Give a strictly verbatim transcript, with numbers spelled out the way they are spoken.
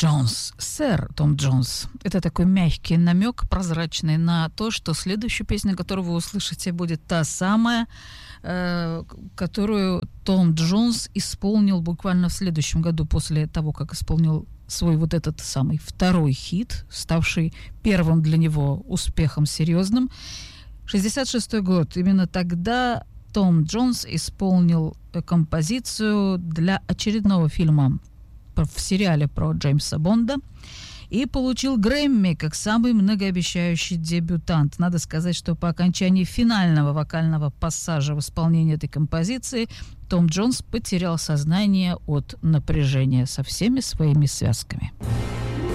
Джонс, сэр Том Джонс. Это такой мягкий намек, прозрачный, на то, что следующая песня, которую вы услышите, будет та самая, э, которую Том Джонс исполнил буквально в следующем году, после того, как исполнил свой вот этот самый второй хит, ставший первым для него успехом серьезным. шестьдесят шестой год. Именно тогда Том Джонс исполнил композицию для очередного фильма в сериале про Джеймса Бонда и получил Грэмми как самый многообещающий дебютант. Надо сказать, что по окончании финального вокального пассажа в исполнении этой композиции Том Джонс потерял сознание от напряжения со всеми своими связками.